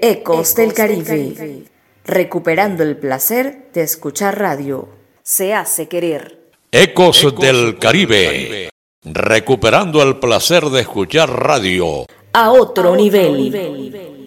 Ecos del Caribe, recuperando el placer de escuchar radio. Se hace querer. Ecos del Caribe, recuperando el placer de escuchar radio. A otro nivel.